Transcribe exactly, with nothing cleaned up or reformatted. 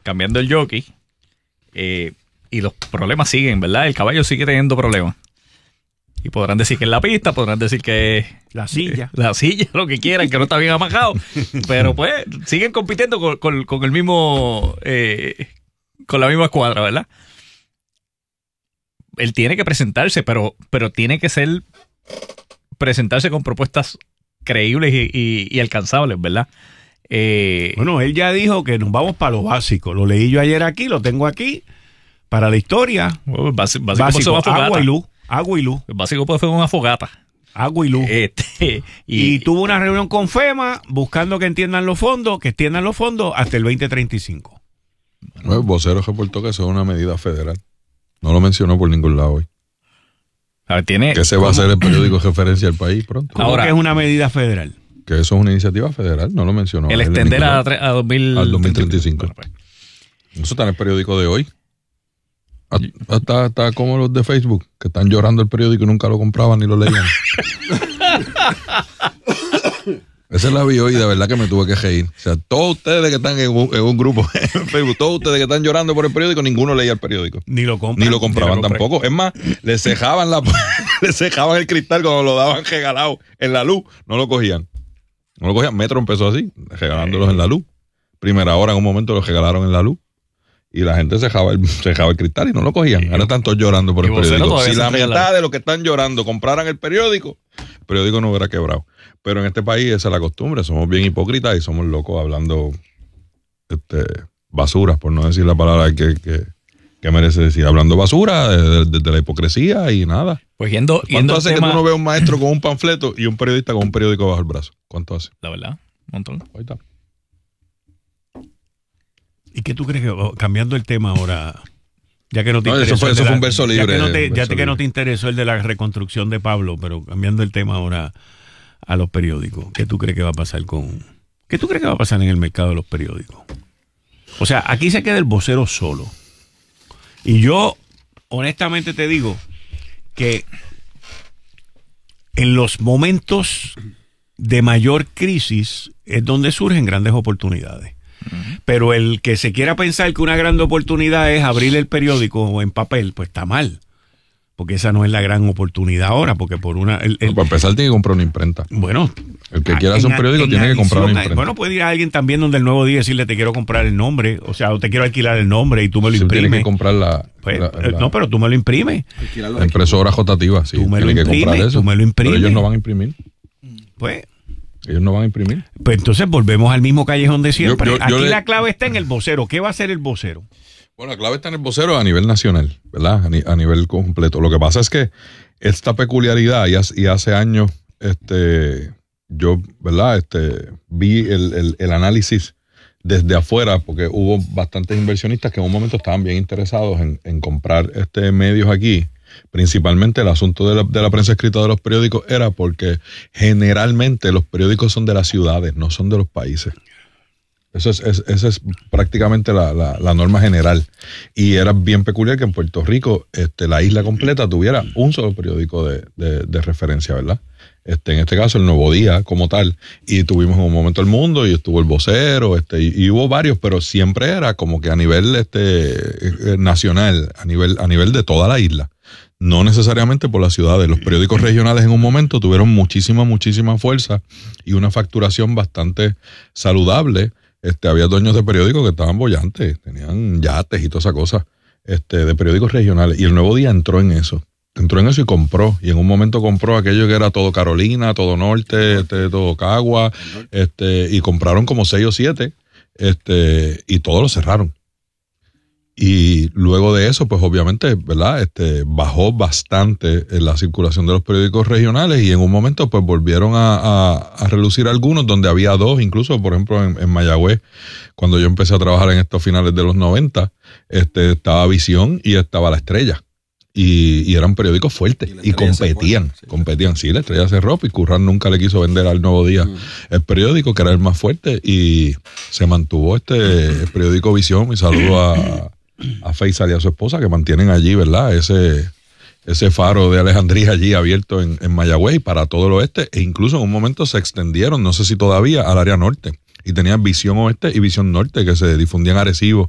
cambiando el jockey, eh, y los problemas siguen, ¿verdad? El caballo sigue teniendo problemas. Y podrán decir que es la pista, podrán decir que la silla, eh, la silla, lo que quieran, que no está bien amajado. Pero pues siguen compitiendo con, con, con el mismo, eh, con la misma escuadra, ¿verdad? Él tiene que presentarse, pero, pero tiene que ser presentarse con propuestas creíbles y, y, y alcanzables, ¿verdad? Eh, bueno, él ya dijo que nos vamos para lo básico. Lo leí yo ayer aquí, lo tengo aquí para la historia. Bueno, básico, básico, básico agua y luz. Agua y luz. El básico pues fue una fogata. Agua y luz. Este, y, y tuvo una reunión con FEMA buscando que entiendan los fondos, que extiendan los fondos hasta el veinte treinta y cinco. Bueno, el vocero reportó que eso es una medida federal. No lo mencionó por ningún lado hoy. A ver, tiene, que ese va a ser el periódico de referencia del país pronto. ¿Cómo ahora, que es una medida federal? Que eso es una iniciativa federal, no lo mencionó. El extender a, a dos mil al dos mil treinta y cinco. Bueno, pues. Eso está en el periódico de hoy. Hasta, hasta como los de Facebook, que están llorando el periódico y nunca lo compraban ni lo leían. Esa la vi hoy, de verdad que me tuve que reír. O sea, todos ustedes que están en un, en un grupo en Facebook, todos ustedes que están llorando por el periódico, ninguno leía el periódico. Ni lo compraban. Ni lo compraban ni lo tampoco. Es más, le cejaban la le cejaban el cristal cuando lo daban regalado en la luz. No lo cogían. No lo cogían. Metro empezó así, regalándolos en la luz. Primera hora, en un momento, los regalaron en la luz. Y la gente cejaba el, cejaba el cristal y no lo cogían. Ahora están todos llorando por el periódico. Si la mitad de los que están llorando compraran el periódico, el periódico no hubiera quebrado. Pero en este país esa es la costumbre. Somos bien hipócritas y somos locos hablando este, basuras, por no decir la palabra que, que, que merece decir. Hablando basura de, de, de la hipocresía y nada. Pues yendo, ¿Cuánto yendo hace tema... que tú no ves un maestro con un panfleto y un periodista con un periódico bajo el brazo? ¿Cuánto hace? La verdad, un montón. Ahí está. ¿Y qué tú crees que, oh, cambiando el tema ahora, ya que no te no, interesó eso fue, eso la, fue un verso libre. Ya que, no te, ya verso que no te interesó el de la reconstrucción de Pablo, pero cambiando el tema ahora a los periódicos, ¿qué tú crees que va a pasar con, qué tú crees que va a pasar en el mercado de los periódicos? O sea, aquí se queda el vocero solo. Y yo, honestamente te digo que en los momentos de mayor crisis es donde surgen grandes oportunidades. Pero el que se quiera pensar que una gran oportunidad es abrir el periódico en papel, pues está mal. Porque esa no es la gran oportunidad ahora, porque por una... El, el, no, para empezar tiene que comprar una imprenta. Bueno... El que quiera hacer un periódico tiene adición, que comprar una imprenta. Bueno, puede ir a alguien también donde el Nuevo Día y decirle te quiero comprar el nombre, o sea, o te quiero alquilar el nombre y tú me lo sí, imprimes. Tienes que comprar la, pues, la, la... No, pero tú me lo imprimes. La impresora jotativa, sí. Tú me lo tienes imprimes, que comprar eso. tú me lo imprimes. Pero ellos no van a imprimir. Pues... Ellos no van a imprimir. Pues entonces volvemos al mismo callejón de siempre. Yo, yo, Aquí yo le... la clave está en el vocero. ¿Qué va a hacer el vocero? Bueno, la clave está en el vocero a nivel nacional, ¿verdad? A, ni, a nivel completo. Lo que pasa es que esta peculiaridad, y hace, y hace años, este, yo, ¿verdad? Este, vi el, el, el análisis desde afuera, porque hubo bastantes inversionistas que en un momento estaban bien interesados en, en comprar este medios aquí. Principalmente el asunto de la, de la prensa escrita de los periódicos era porque generalmente los periódicos son de las ciudades, no son de los países. Eso es, es, esa es prácticamente la, la, la norma general. Y era bien peculiar que en Puerto Rico este, la isla completa tuviera un solo periódico de, de, de referencia, ¿verdad? Este, en este caso el Nuevo Día como tal. Y tuvimos en un momento El Mundo y estuvo El Vocero, este, y, y hubo varios, pero siempre era como que a nivel este, nacional, a nivel, a nivel de toda la isla. No necesariamente por las ciudades. Los periódicos regionales en un momento tuvieron muchísima, muchísima fuerza y una facturación bastante saludable. Este, había dueños de periódicos que estaban bollantes, tenían yates y toda esa cosa, este, de periódicos regionales. Y el Nuevo Día entró en eso. Entró en eso y compró. Y en un momento compró aquello que era todo Carolina, todo Norte, este, todo Cagua, este, y compraron como seis o siete, este, y todos lo cerraron. Y luego de eso, pues obviamente, ¿verdad? Este, bajó bastante en la circulación de los periódicos regionales y en un momento pues volvieron a, a, a relucir algunos donde había dos, incluso por ejemplo en, en Mayagüez, cuando yo empecé a trabajar en estos finales de los noventa, este, estaba Visión y estaba La Estrella. Y, y eran periódicos fuertes y, y competían, sí, competían. Sí, La Estrella cerró y Curran nunca le quiso vender al Nuevo Día mm. el periódico, que era el más fuerte, y se mantuvo este el periódico Visión. Y saludo a, a Faisal y a su esposa que mantienen allí, ¿verdad? Ese, ese faro de Alejandría allí abierto en, en Mayagüez y para todo el oeste, e incluso en un momento se extendieron, no sé si todavía, al área norte. Y tenían Visión Oeste y Visión Norte que se difundían en Arecibo